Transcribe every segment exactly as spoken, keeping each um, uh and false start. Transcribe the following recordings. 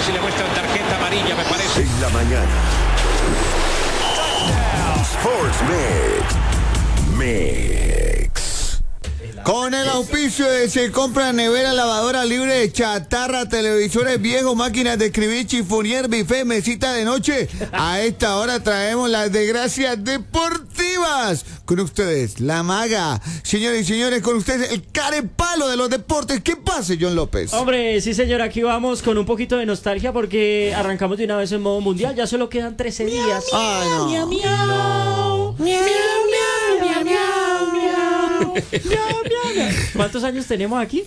casi le muestran tarjeta amarilla, me parece. En la mañana. Sports Mix. Mix. Con el auspicio de Se Compra Nevera, lavadora libre de chatarra, televisores viejos, máquinas de escribir, chifonier, buffet, mesita de noche. A esta hora traemos las desgracias deportivas. Con ustedes, la maga. Señores y señores, con ustedes, el carepalo de los deportes. ¿Qué pasa, John López? Hombre, sí señor, aquí vamos con un poquito de nostalgia porque arrancamos de una vez en modo mundial. Ya solo quedan trece días. Ay, no. Miau, miau, miau, miau, miau, miau, miau, miau, miau. ¿Cuántos años tenemos aquí?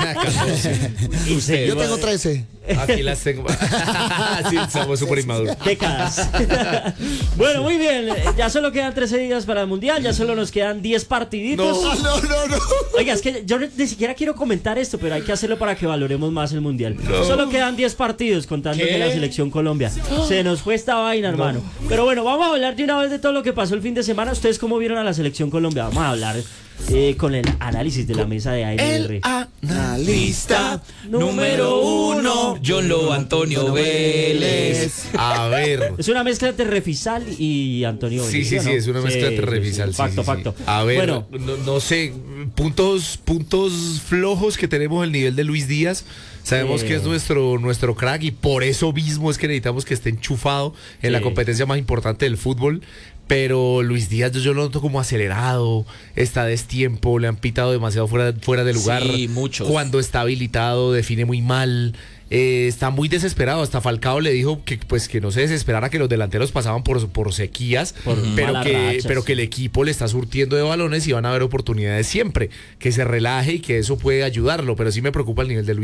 Yo tengo trece. Aquí las tengo. Sí, somos súper inmaduros. Décadas. Bueno, muy bien. Ya solo quedan trece días para el mundial. Ya solo nos quedan diez partiditos. No, no, no, no. Oiga, es que yo ni siquiera quiero comentar esto, pero hay que hacerlo para que valoremos más el mundial. No. Solo quedan diez partidos contando ¿Qué? que la selección Colombia. Se nos fue esta vaina, hermano. No. Pero bueno, vamos a hablar de una vez de todo lo que pasó el fin de semana. ¿Ustedes cómo vieron a la selección Colombia? Vamos a hablar eh, con el análisis de la mesa de A M R. Analista número uno, John Lo Antonio Vélez. A ver. Es una mezcla entre Refisal y Antonio Vélez. Sí, sí, sí, ¿no? es una mezcla sí, entre Refisal. sí, sí. Facto, sí, facto. Sí. A ver, bueno, no, no sé, puntos, puntos flojos que tenemos el nivel de Luis Díaz. Sabemos eh. que es nuestro, nuestro crack y por eso mismo es que necesitamos que esté enchufado en sí. la competencia más importante del fútbol. Pero Luis Díaz yo, yo lo noto como acelerado, está a destiempo, le han pitado demasiado fuera, fuera de lugar. Sí, muchos. Cuando está habilitado define muy mal. Eh, está muy desesperado. Hasta Falcao le dijo que pues que no se desesperara, que los delanteros pasaban por, por sequías, por pero, que, rachas, pero que el equipo le está surtiendo de balones y van a haber oportunidades siempre. Que se relaje y que eso puede ayudarlo. Pero sí me preocupa el nivel de Luis.